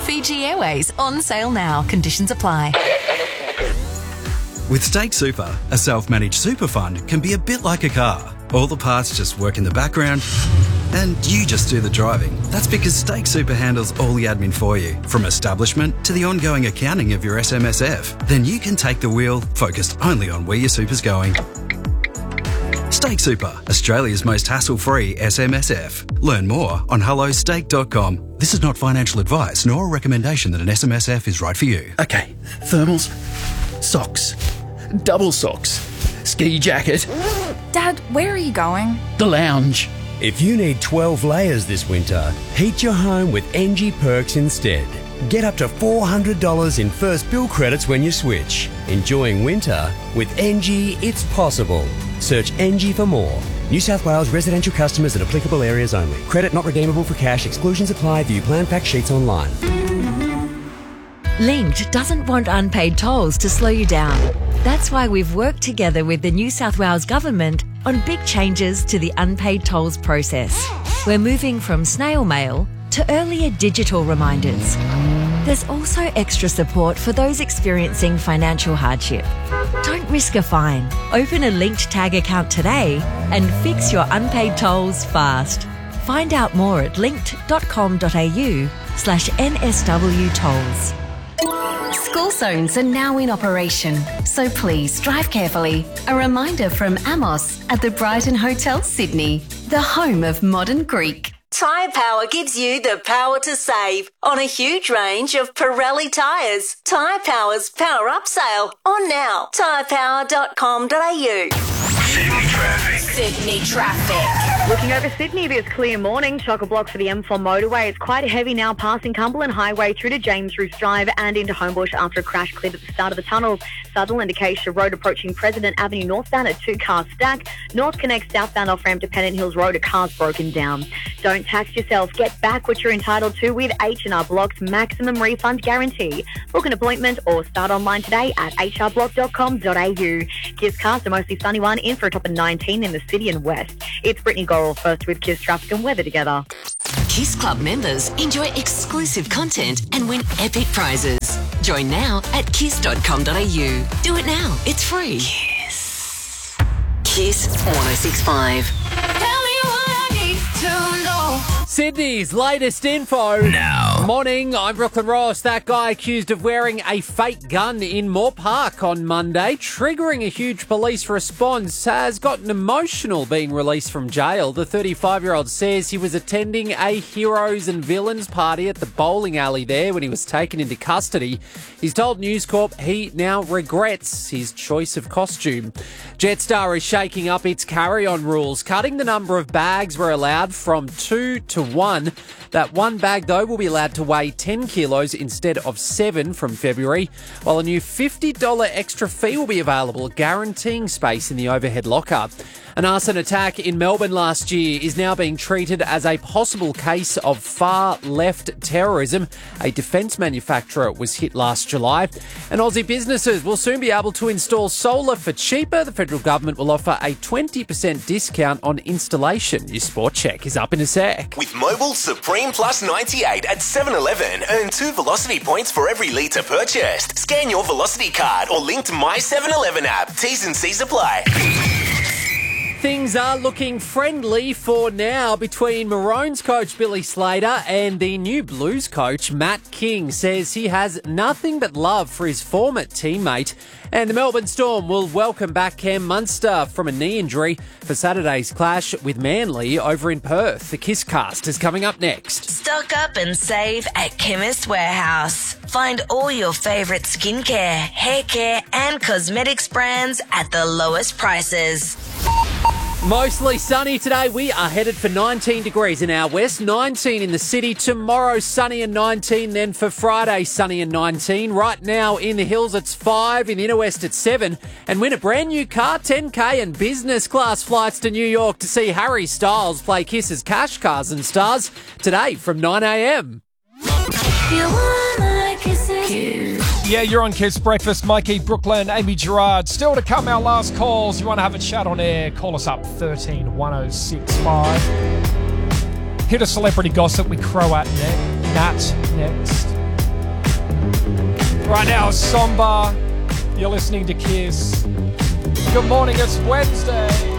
Fiji Airways on sale now. Conditions apply. With Stake Super, a self-managed super fund can be a bit like a car. All the parts just work in the background and you just do the driving. That's because Stake Super handles all the admin for you, from establishment to the ongoing accounting of your SMSF. Then you can take the wheel, focused only on where your super's going. Stake Super, Australia's most hassle-free SMSF. Learn more on hellostake.com. This is not financial advice nor a recommendation that an SMSF is right for you. Okay, thermals, socks, double socks, ski jacket. Dad, where are you going? The lounge. If you need 12 layers this winter, heat your home with NG Perks instead. Get up to $400 in first bill credits when you switch. Enjoying winter? With NG, it's possible. Search NG for more. New South Wales residential customers in applicable areas only. Credit not redeemable for cash. Exclusions apply. View plan fact sheets online. Linked doesn't want unpaid tolls to slow you down. That's why we've worked together with the New South Wales Government on big changes to the unpaid tolls process. We're moving from snail mail to earlier digital reminders. There's also extra support for those experiencing financial hardship. Don't risk a fine. Open a Linked Tag account today and fix your unpaid tolls fast. Find out more at linked.com.au/NSW tolls. School zones are now in operation, so please drive carefully. A reminder from Amos at the Brighton Hotel, Sydney, the home of modern Greek. Tyre Power gives you the power to save on a huge range of Pirelli tyres. Tyre Power's Power Up sale on now. tyrepower.com.au. Sydney traffic. Sydney traffic. Looking over Sydney, this clear morning. Chock-a-block for the M4 motorway. It's quite heavy now, passing Cumberland Highway through to James Roos Drive and into Homebush after a crash cleared at the start of the tunnels. Subtle indication road approaching President Avenue northbound at 2-car stack. North connects southbound off-ramp to Pennant Hills Road. A car's broken down. Don't tax yourself. Get back what you're entitled to with H&R Block's maximum refund guarantee. Book an appointment or start online today at hrblock.com.au. Kiss Cast, a mostly sunny one, in for a top of 19 in the city and west. It's Brittany Gorrell first with Kiss Traffic and Weather together. Kiss Club members enjoy exclusive content and win epic prizes. Join now at kiss.com.au. Do it now. It's free. Kiss. Kiss 106.5. Sydney's latest info. Now. Morning, I'm Brooklyn Ross. That guy accused of wearing a fake gun in Moore Park on Monday, triggering a huge police response, has gotten emotional being released from jail. The 35-year-old says he was attending a heroes and villains party at the bowling alley there when he was taken into custody. He's told News Corp he now regrets his choice of costume. Jetstar is shaking up its carry-on rules, cutting the number of bags we're allowed from 2 to 1. That one bag, though, will be allowed to weigh 10 kilos instead of 7 from February, while a new $50 extra fee will be available, guaranteeing space in the overhead locker. An arson attack in Melbourne last year is now being treated as a possible case of far-left terrorism. A defence manufacturer was hit last July. And Aussie businesses will soon be able to install solar for cheaper. The federal government will offer a 20% discount on installation. Your sport check is up in a sec. With Mobil Supreme Plus 98 at 7-Eleven, earn 2 Velocity points for every litre purchased. Scan your Velocity card or link to My 7-Eleven app. T's and C's apply. Things are looking friendly for now between Maroons coach Billy Slater and the new Blues coach Matt King. Says he has nothing but love for his former teammate. And the Melbourne Storm will welcome back Cam Munster from a knee injury for Saturday's clash with Manly over in Perth. The Kiss Cast is coming up next. Stock up and save at Chemist Warehouse. Find all your favourite skincare, hair care and cosmetics brands at the lowest prices. Mostly sunny today. We are headed for 19 degrees in our west, 19 in the city. Tomorrow, sunny and 19. Then for Friday, sunny and 19. Right now in the hills, it's 5. In the inner west, it's 7. And win a brand new car, 10K and business class flights to New York to see Harry Styles play Kiss's Cash Cars and Stars today from 9 a.m. Yeah, you're on Kiss Breakfast. Mikey, Brooklyn, Amy Gerard. Still to come, our last calls. You want to have a chat on air, call us up 13 1065. Hit a celebrity gossip with Croat Nat next. Right now, Somber. You're listening to Kiss. Good morning, it's Wednesday.